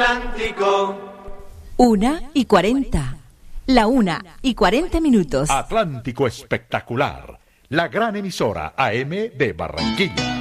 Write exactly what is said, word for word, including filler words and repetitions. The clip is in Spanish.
Atlántico. Una y cuarenta. La una y cuarenta minutos. Atlántico Espectacular, la gran emisora A M de Barranquilla.